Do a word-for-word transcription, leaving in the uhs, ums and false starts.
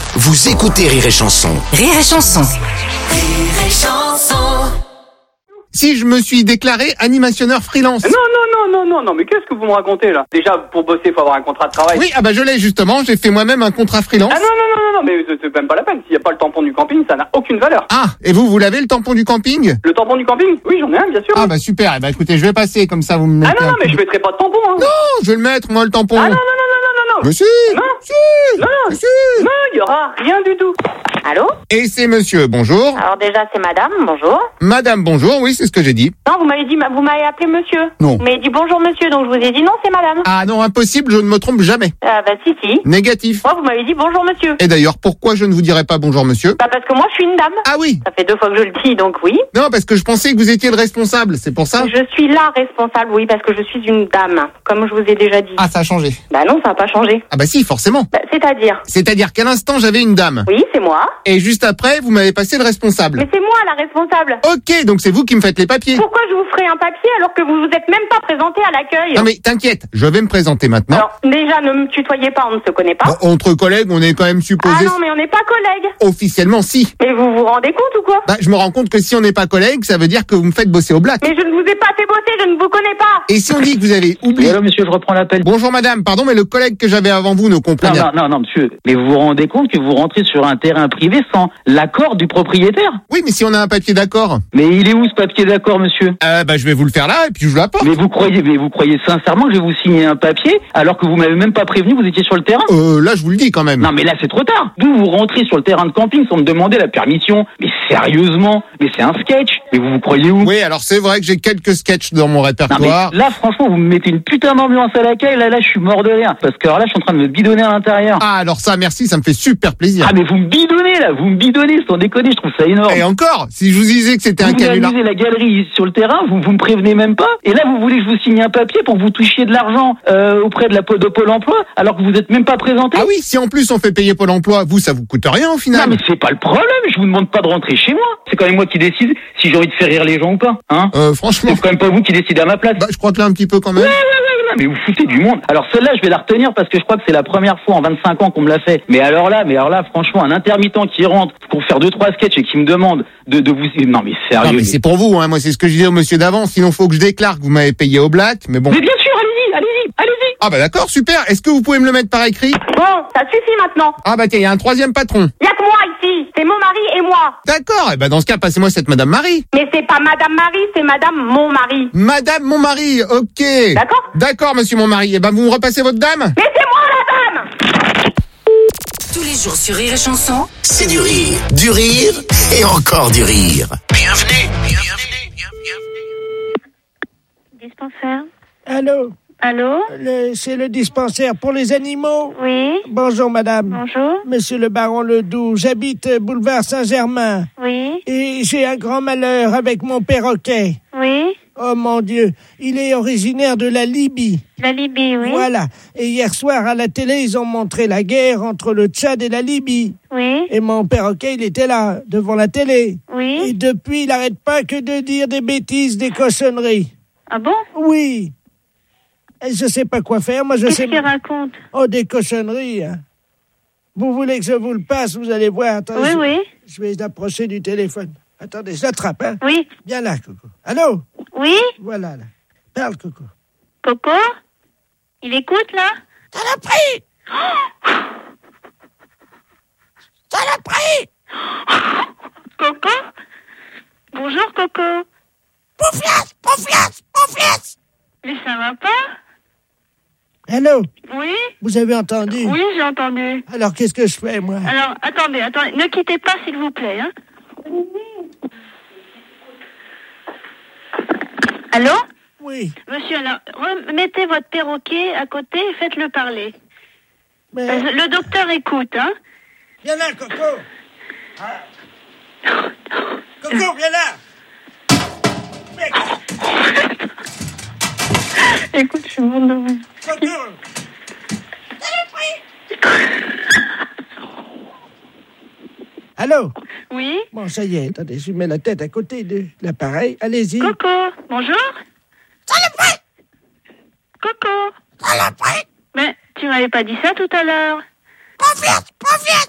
Vous écoutez Rire et Chanson. Rire et Chanson. Rire et Chanson. Si je me suis déclaré animationneur freelance. Non, non, non, non, non, non, mais qu'est-ce que vous me racontez là? Déjà, pour bosser, il faut avoir un contrat de travail. Oui, ah bah je l'ai justement, j'ai fait moi-même un contrat freelance. Ah non, non, non, non, non, mais c'est- c'est même pas la peine. S'il n'y a pas le tampon du camping, ça n'a aucune valeur. Ah, et vous, vous l'avez le tampon du camping? Le tampon du camping? Oui, j'en ai un, bien sûr. Ah bah super, eh bah écoutez, je vais passer, comme ça vous me mettez Ah non, un non, mais coup je de- mettrai pas de tampon, hein. Non, je vais le mettre, moi, le tampon. Ah non, non, non, non, non, non, non. Mais si, Non. si, Non, mais si. non, il y aura rien du tout. Allô? Et c'est monsieur, bonjour. Alors déjà c'est madame, bonjour. Madame, bonjour, oui, c'est ce que j'ai dit. Non, vous m'avez dit, vous m'avez appelé monsieur. Non. Vous m'avez dit bonjour monsieur, donc je vous ai dit non, c'est madame. Ah non, impossible, je ne me trompe jamais. Ah bah si, si. Négatif. Moi, vous m'avez dit bonjour monsieur. Et d'ailleurs, pourquoi je ne vous dirais pas bonjour monsieur? Bah parce que moi je suis une dame. Ah oui. Ça fait deux fois que je le dis, donc oui. Non, parce que je pensais que vous étiez le responsable, c'est pour ça. Je suis la responsable, oui, parce que je suis une dame, comme je vous ai déjà dit. Ah, ça a changé. Bah non, ça n'a pas changé. Ah bah si, forcément. Bah, c'est-à-dire? C'est-à-dire qu'à l'instant, j'avais une dame. Oui, c'est moi. Et juste après, vous m'avez passé le responsable. Mais c'est moi la responsable. Ok, donc c'est vous qui me faites les papiers. Pourquoi je vous ferai un papier alors que vous vous êtes même pas présenté à l'accueil? Non mais t'inquiète, je vais me présenter maintenant. Alors déjà, ne me tutoyez pas, on ne se connaît pas. Bon, entre collègues, on est quand même supposé... Ah non, mais on n'est pas collègues. Officiellement, si. Mais vous vous rendez compte ou quoi? Bah, je me rends compte que si on n'est pas collègues, ça veut dire que vous me faites bosser au black. Mais je ne vous ai pas fait bosser, je ne vous connais pas. Et si on dit que vous avez Oui, oublié... allô, monsieur, je reprends l'appel. Bonjour madame, pardon, mais le collègue que j'avais avant vous ne Non, comprenait non, non, non, monsieur. Mais vous vous rendez compte que vous rentrez sur un terrain privé sans l'accord du propriétaire? Oui, mais si on a un papier d'accord... Mais il est où ce papier d'accord, monsieur? Euh, bah, je vais vous le faire là, et puis je vous l'apporte. Mais vous croyez, mais vous croyez sincèrement que je vais vous signer un papier alors que vous m'avez même pas prévenu, vous étiez sur le terrain? Euh, là, je vous le dis quand même. Non, mais là, c'est trop tard. D'où vous rentrez sur le terrain de camping sans me demander la permission? Mais sérieusement? Mais c'est un sketch. Mais vous vous croyez où? Oui, alors c'est vrai que j'ai quelques sketchs dans mon Non, mais répertoire. là, franchement, vous me mettez une putain d'ambiance à l'accueil. Là, là, je suis mort de rire. Parce que alors là, je suis en train de me bidonner à l'intérieur. Ah, alors ça, merci, ça me fait super plaisir. Ah, mais vous me bidonnez, là. Vous me bidonnez, sans déconner. Je trouve ça énorme. Et encore, si je vous disais que c'était un Vous voulez canular... amuser la galerie sur le terrain, vous vous me prévenez même pas. Et là, vous voulez que je vous signe un papier pour que vous touchiez de l'argent euh, auprès de la de Pôle Emploi, alors que vous êtes même pas présenté. Ah oui, si en plus on fait payer Pôle emploi, vous, ça vous coûte rien au final. Non, mais c'est pas le problème. Je vous demande pas de rentrer chez moi. C'est quand même moi qui décide si j'ai envie de faire rire les gens ou pas. Hein? Euh, franchement, C'est quand même pas vous qui décidez à ma place. bah, je crois que là un petit peu quand même. Ouais, ouais, ouais, ouais, mais vous foutez du monde. Alors celle-là, je vais la retenir parce que je crois que c'est la première fois en vingt-cinq ans qu'on me l'a fait. Mais alors là, mais alors là, franchement, un intermittent qui rentre pour faire deux trois sketchs et qui me demande de, de vous... Non, mais sérieux. Non mais mais- c'est pour vous, hein. Moi c'est ce que je disais au monsieur d'avant. Sinon faut que je déclare que vous m'avez payé au black. Mais bon. Mais bien sûr, allez-y, allez-y, allez-y. Ah bah d'accord, super. Est-ce que vous pouvez me le mettre par écrit? Bon, ça suffit maintenant. Ah bah tiens, il y a un troisième patron. Y a que moi ici. C'est mon mari et moi. D'accord. Et bah dans ce cas, passez-moi cette Madame Marie. Mais c'est pas Madame Marie, c'est Madame mon mari. Madame mon mari. Ok. D'accord? D'accord, monsieur mon mari. Et ben vous me repassez votre dame. Mais c'est moi la dame. Tous les jours sur Rire et Chanson. C'est du rire, du rire et encore du rire. Bienvenue, bienvenue, bienvenue. Dispensaire. Allô, Allô? le- c'est le dispensaire pour les animaux. Oui. Bonjour madame. Bonjour. Monsieur le baron Ledoux, j'habite euh, boulevard Saint-Germain Oui. et j'ai un grand malheur avec mon perroquet. Oui. Oh mon Dieu, il est originaire de la Libye. La Libye, oui. Voilà. Et hier soir à la télé, ils ont montré la guerre entre le Tchad et la Libye. Oui. Et mon perroquet, il était là, devant la télé. Et Oui. depuis, il n'arrête pas que de dire des bêtises, des cochonneries. Ah bon? Oui. Et je sais pas quoi faire, moi je Qu'est-ce sais... qu'il raconte? Oh, des cochonneries, hein. Vous voulez que je vous le passe, vous allez voir. Attends, Oui, je... oui. je vais approcher du téléphone. Attendez, je l'attrape, hein. Oui. Viens là, Coco. Allô? Oui. Voilà, là. Parle, Coco. Coco? Il écoute, là? Ça l'a pris! Ça l'a pris! Coco? Bonjour, Coco. Pouflasse! Pouflasse! Pouflasse! Mais ça va pas? Allô? Oui. Vous avez entendu? Oui, j'ai entendu. Alors, qu'est-ce que je fais, moi? Alors, attendez, attendez. Ne quittez pas, s'il vous plaît, hein. Allô? Oui, Monsieur, alors, remettez votre perroquet à côté et faites-le parler. mais... Parce que le docteur écoute, hein. Viens là, Coco! Ah. Coco, viens là! Mec, Écoute, je suis morte de rire. Coco! Ça l'a pris! Allô? Oui? Bon, ça y est, attendez, je mets la tête à côté de l'appareil. Allez-y. Coco, bonjour? Coco? Ça l'a pris! Mais tu m'avais pas dit ça tout à l'heure. Confiance, confiance!